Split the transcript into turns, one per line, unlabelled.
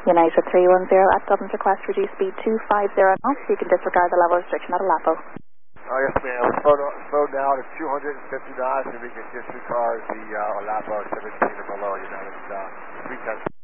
United 310 at Dublin, request reduce speed 250 knots. You can disregard the level restriction at Alapo.
Oh, yes, ma'am. We're slowed down to 250 knots, and we can disregard the Alapo 17 or below United 310.